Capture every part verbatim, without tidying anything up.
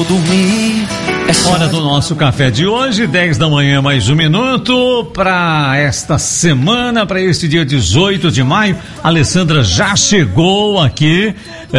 vou dormir. É hora do nosso café de hoje, dez da manhã, mais um minuto para esta semana, para este dia dezoito de maio. A Alessandra já chegou aqui,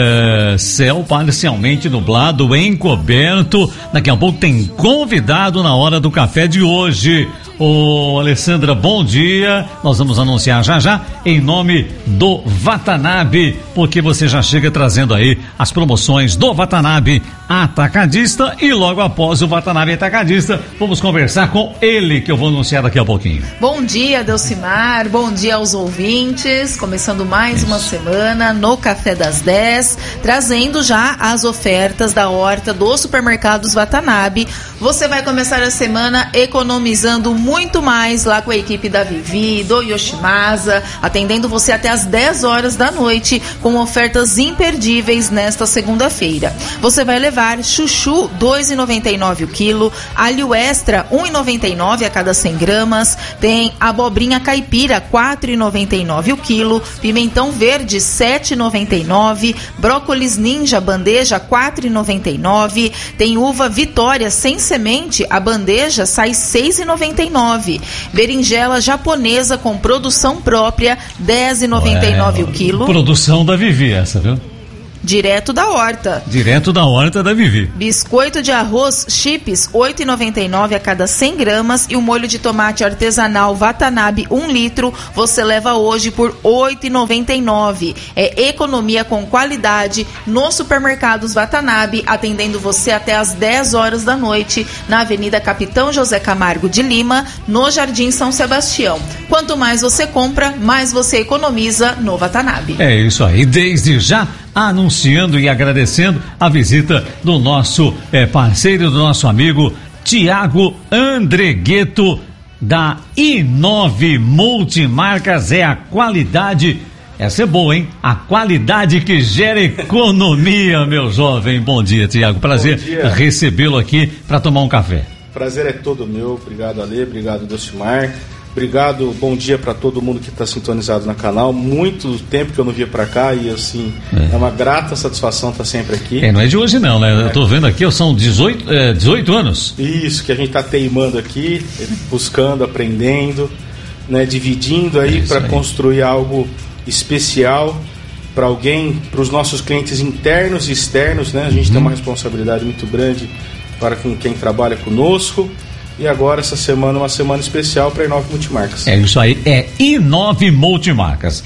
é, céu parcialmente nublado, encoberto. Daqui a pouco tem convidado na hora do café de hoje. Ô, Alessandra, bom dia. Nós vamos anunciar já já em nome do Watanabe, porque você já chega trazendo aí as promoções do Watanabe Atacadista e logo após o Watanabe Atacadista, vamos conversar com ele, que eu vou anunciar daqui a pouquinho. Bom dia, Delcimar, bom dia aos ouvintes, começando mais Isso. uma semana no Café das dez, trazendo já as ofertas da horta dos supermercados Watanabe. Você vai começar a semana economizando muito mais lá com a equipe da Vivi, do Yoshimasa, atendendo você até as dez horas da noite com ofertas imperdíveis nesta segunda-feira. Você vai levar chuchu dois reais e noventa e nove centavos o quilo, alho extra um real e noventa e nove centavos a cada cem gramas, tem abobrinha caipira quatro reais e noventa e nove centavos o quilo, pimentão verde sete reais e noventa e nove centavos, brócolis ninja bandeja quatro reais e noventa e nove centavos, tem uva Vitória sem semente, a bandeja sai seis reais e noventa e nove centavos, berinjela japonesa com produção própria dez reais e noventa e nove centavos o quilo. Produção da Vivi essa, viu? Direto da horta. Direto da horta da Vivi. Biscoito de arroz chips, oito reais e noventa e nove centavos a cada cem gramas. E o molho de tomate artesanal Watanabe, um litro, você leva hoje por oito reais e noventa e nove centavos. É economia com qualidade nos supermercados Watanabe, atendendo você até às dez horas da noite, na Avenida Capitão José Camargo de Lima, no Jardim São Sebastião. Quanto mais você compra, mais você economiza no Watanabe. É isso aí. Desde já, anunciando e agradecendo a visita do nosso é, parceiro, do nosso amigo Tiago Andregueto, da I nove Multimarcas. É a qualidade, essa é boa, hein? A qualidade que gera economia, meu jovem. Bom dia, Tiago. Prazer recebê-lo aqui para tomar um café. Prazer é todo meu. Obrigado, Ale. Obrigado, Delcimar. Obrigado, bom dia para todo mundo que está sintonizado no canal. Muito tempo que eu não via para cá e assim, é. é uma grata satisfação estar sempre aqui. É, não é de hoje não, né? É. Eu tô vendo aqui, são dezoito, é, dezoito anos. Isso, que a gente está teimando aqui, buscando, aprendendo, né? Dividindo aí é para construir algo especial para alguém, para os nossos clientes internos e externos, né? A gente uhum. tem uma responsabilidade muito grande para com quem trabalha conosco. E agora, essa semana, uma semana especial para a I nove Multimarcas. É isso aí, é I nove Multimarcas.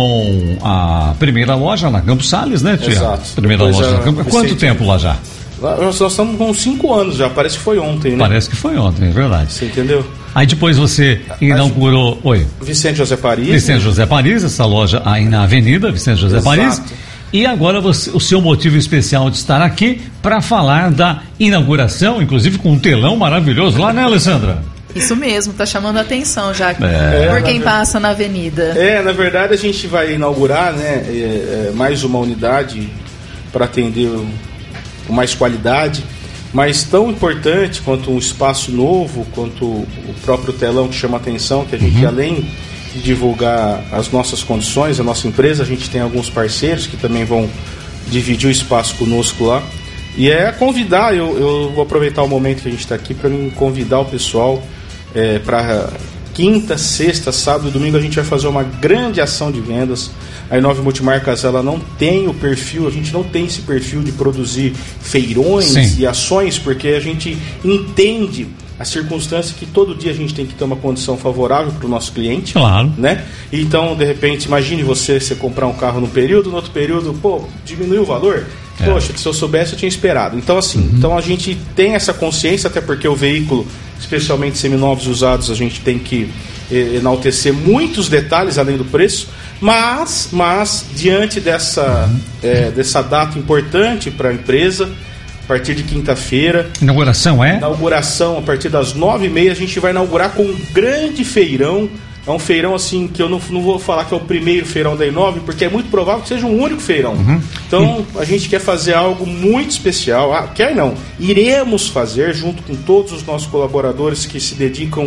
Com a primeira loja na Campos Salles, né, Tiago? Exato. Primeira Depois loja já, na Campos. Quanto Vicente, tempo lá já? Nós, nós estamos com cinco anos já, parece que foi ontem, né? Parece que foi ontem, é verdade. Você entendeu? Aí depois você inaugurou... Oi. Vicente José Paris. Vicente né? José Paris, essa loja aí na Avenida Vicente José Exato. Paris. E agora você, o seu motivo especial de estar aqui para falar da inauguração, inclusive com um telão maravilhoso lá, né, Alessandra? Isso mesmo, tá chamando a atenção já é, por quem passa na avenida. É, na verdade a gente vai inaugurar, né, é, é, mais uma unidade para atender com mais qualidade, mas tão importante quanto um espaço novo, quanto o próprio telão que chama a atenção, que a gente uhum. além de divulgar as nossas condições, a nossa empresa, a gente tem alguns parceiros que também vão dividir o espaço conosco lá. E é convidar, eu, eu vou aproveitar o momento que a gente está aqui para convidar o pessoal é, para quinta, sexta, sábado e domingo a gente vai fazer uma grande ação de vendas. A I nove Multimarcas, ela não tem o perfil, a gente não tem esse perfil de produzir feirões Sim. e ações, porque a gente entende a circunstância que todo dia a gente tem que ter uma condição favorável para o nosso cliente. Claro. Né? Então, de repente, imagine você, você comprar um carro num período, no outro período, pô, diminuiu o valor. É. Poxa, se eu soubesse eu tinha esperado. Então assim, uhum. então a gente tem essa consciência, até porque o veículo, especialmente seminovos usados, a gente tem que eh, enaltecer muitos detalhes além do preço, mas, mas diante dessa, uhum. eh, dessa data importante para a empresa, a partir de quinta-feira... Inauguração, é? Inauguração, a partir das nove e meia, a gente vai inaugurar com um grande feirão. É um feirão assim que eu não, não vou falar que é o primeiro feirão da I nove, porque é muito provável que seja um único feirão. Uhum. Então a gente quer fazer algo muito especial. Ah, quer não, iremos fazer junto com todos os nossos colaboradores que se dedicam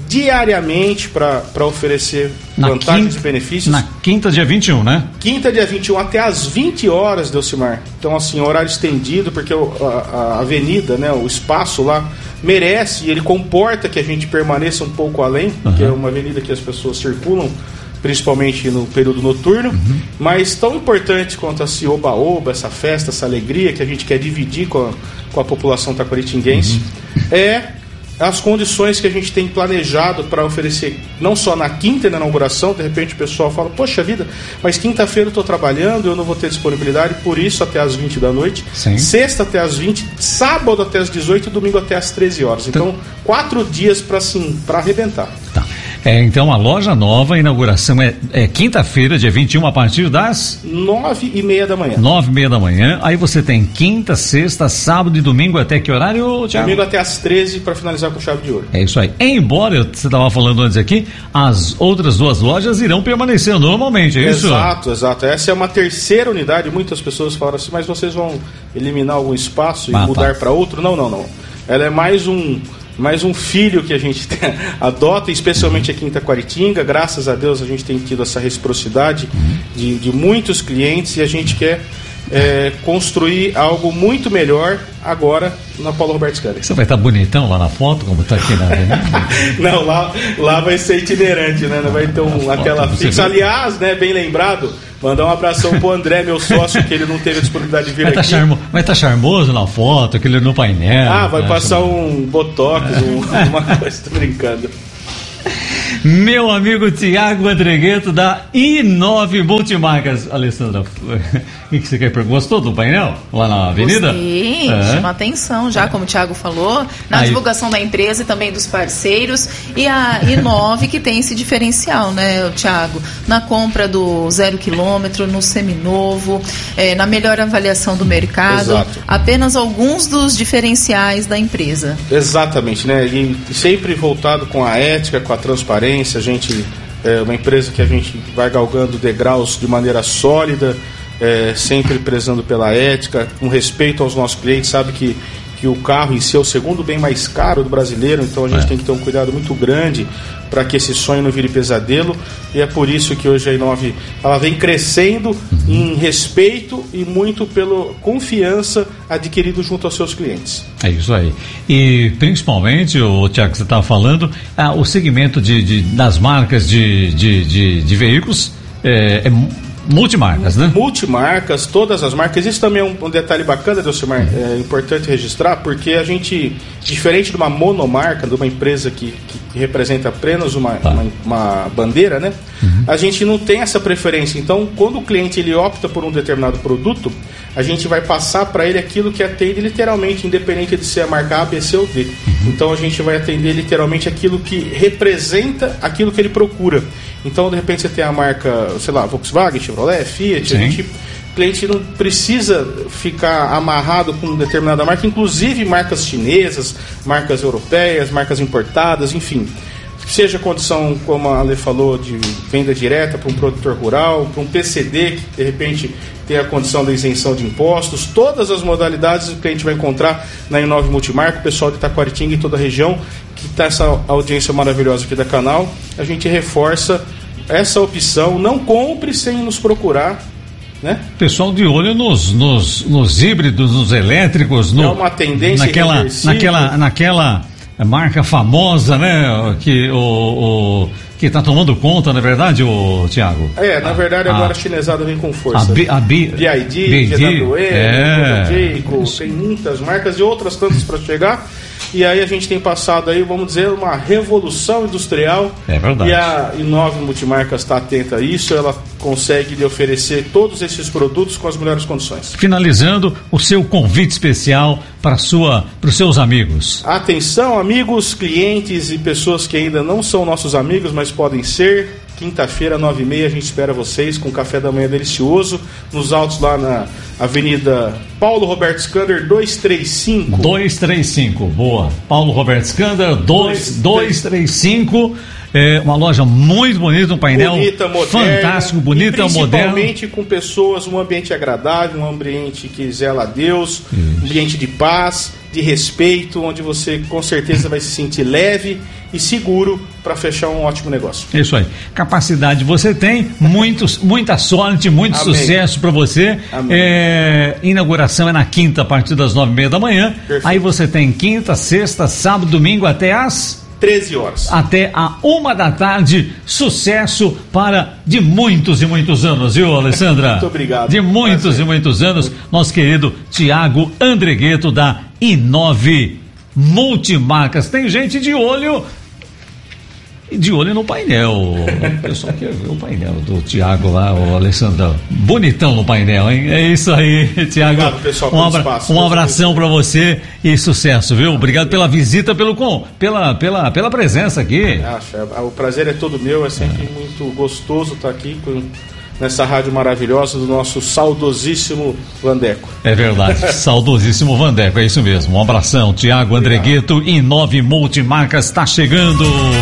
diariamente para oferecer na vantagens quinta, e benefícios. Na quinta, dia vinte e um, né? Quinta, dia vinte e um, até às vinte horas, Delcimar. Então, assim, horário estendido, porque a, a avenida, né, o espaço lá merece, e ele comporta que a gente permaneça um pouco além, uhum. que é uma avenida que as pessoas circulam, principalmente no período noturno, uhum. mas tão importante quanto esse oba-oba, essa festa, essa alegria que a gente quer dividir com a, com a população taquaritinguense, uhum. é as condições que a gente tem planejado para oferecer, não só na quinta e na inauguração. De repente o pessoal fala, poxa vida, mas quinta-feira eu estou trabalhando, eu não vou ter disponibilidade, por isso até às vinte da noite, Sim. sexta até às vinte, sábado até às dezoito e domingo até às treze horas. Então, então quatro dias para assim, para arrebentar. Tá. É, então a loja nova, a inauguração é, é quinta-feira, dia vinte e um, a partir das nove e meia da manhã. Nove e meia da manhã. Aí você tem quinta, sexta, sábado e domingo até que horário, Thiago? Domingo até às treze para finalizar com chave de ouro. É isso aí. Embora você estava falando antes aqui, as outras duas lojas irão permanecer normalmente, é isso? Exato, exato. Essa é uma terceira unidade. Muitas pessoas falam assim, mas vocês vão eliminar algum espaço e ah, mudar tá. para outro? Não, não, não. Ela é mais um mais um filho que a gente tem, adota, especialmente aqui em Taquaritinga. Graças a Deus a gente tem tido essa reciprocidade uhum. de, de muitos clientes, e a gente quer é, construir algo muito melhor agora na Paulo Roberto Scander. Você vai estar bonitão lá na foto, como está aqui na avenida? Não, lá, lá vai ser itinerante, né? Não vai ter um, uma tela fixa. Aliás, né, bem lembrado, mandar um abração pro André, meu sócio, que ele não teve a disponibilidade de vir vai aqui. Tá charmo, vai estar tá charmoso na foto, aquele no painel. Ah, vai né? passar um botox, um, uma coisa, tô brincando. Meu amigo Tiago Andregueto da I nove Multimarcas. Alessandra, o que, que você quer perguntar? Gostou do painel lá na avenida? Sim, é. chama atenção já, como o Thiago falou, na Aí. divulgação da empresa e também dos parceiros. E a I nove que tem esse diferencial, né, Thiago? Na compra do zero quilômetro, no seminovo, é, na melhor avaliação do mercado. Exato. Apenas alguns dos diferenciais da empresa. Exatamente, né? E sempre voltado com a ética, com a transparência. A gente é uma empresa que a gente vai galgando degraus de maneira sólida, é, sempre prezando pela ética, com respeito aos nossos clientes. Sabe que, que o carro em si é o segundo bem mais caro do brasileiro, então a gente é. tem que ter um cuidado muito grande para que esse sonho não vire pesadelo, e é por isso que hoje a I nove ela vem crescendo uhum. em respeito e muito pela confiança adquirido junto aos seus clientes. É isso aí. E principalmente, o Thiago, que você estava falando, ah, o segmento de, de, das marcas de, de, de, de veículos é, é multimarcas, né? Multimarcas, todas as marcas. Isso também é um, um detalhe bacana, Delcimar, uhum. é importante registrar, porque a gente, diferente de uma monomarca, de uma empresa que, que, que representa apenas uma, tá. uma, uma bandeira, né? Uhum. A gente não tem essa preferência. Então, quando o cliente ele opta por um determinado produto, a gente vai passar para ele aquilo que atende literalmente, independente de ser a marca A, B, C ou D. Uhum. Então, a gente vai atender literalmente aquilo que representa aquilo que ele procura. Então, de repente, você tem a marca, sei lá, Volkswagen, Chevrolet, Fiat, a gente, o cliente não precisa ficar amarrado com determinada marca, inclusive marcas chinesas, marcas europeias, marcas importadas, enfim. Seja condição, como a Ale falou, de venda direta para um produtor rural, para um P C D que de repente tem a condição da isenção de impostos, todas as modalidades que a gente vai encontrar na I nove Multimarca, o pessoal de Taquaritinga e toda a região, que está essa audiência maravilhosa aqui da canal, a gente reforça essa opção. Não compre sem nos procurar, né? Pessoal de olho nos, nos, nos híbridos, nos elétricos, no, é uma tendência naquela, naquela, naquela marca famosa, né? Que o, o que está tomando conta, na verdade, o Thiago? É, na verdade a, agora a chinesada vem com força. A, B, a B, B I D, G W E, é, Jayco, tem muitas marcas e outras tantas para chegar. E aí a gente tem passado aí, vamos dizer, uma revolução industrial. É verdade. E a I nove Multimarcas está atenta a isso, ela consegue lhe oferecer todos esses produtos com as melhores condições. Finalizando, o seu convite especial para sua, para os seus amigos. Atenção, amigos, clientes e pessoas que ainda não são nossos amigos, mas podem ser. Quinta-feira, nove e meia, a gente espera vocês com um café da manhã delicioso, nos altos lá na Avenida Paulo Roberto Scander, duzentos e trinta e cinco. duzentos e trinta e cinco, boa. Paulo Roberto Scander, duzentos e trinta e cinco. É uma loja muito bonita, um painel bonita, moderna, fantástico, bonita, e moderna. Principalmente com pessoas, um ambiente agradável, um ambiente que zela a Deus, Isso. um ambiente de paz. de respeito, onde você com certeza vai se sentir leve e seguro para fechar um ótimo negócio. Isso aí. Capacidade você tem, muitos, muita sorte, muito Amém. Sucesso para você. É, inauguração é na quinta, a partir das nove e meia da manhã. Perfeito. Aí você tem quinta, sexta, sábado, domingo até as treze horas. Até a uma da tarde. Sucesso para de muitos e muitos anos, viu, Alessandra? Muito obrigado. De muitos Prazer. e muitos anos, nosso querido Tiago Andregueto da Inove Multimarcas. Tem gente de olho de olho no painel. O pessoal quer ver o painel do Tiago lá, o Alessandro. Bonitão no painel, hein? É isso aí, Tiago. Obrigado, pessoal, um, abra- espaço, um abração para você e sucesso, viu? Obrigado pela visita, pelo com, pela, pela, pela presença aqui. Acho, o prazer é todo meu, é sempre é. muito gostoso estar aqui com, nessa rádio maravilhosa do nosso saudosíssimo Vandeco. É verdade, saudosíssimo Vandeco, é isso mesmo. Um abração, Tiago Andregueto, Inove Multimarcas está chegando.